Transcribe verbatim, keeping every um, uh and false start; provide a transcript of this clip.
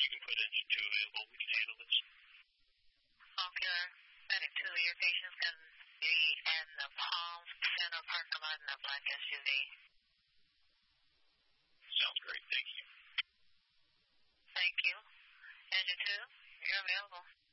you can put engine two available, we can handle this. Okay. Medic two, your patient's going to be in the Palms Center parking lot in a black S U V. Sounds great. Thank you. Thank you. Engine two, you're available.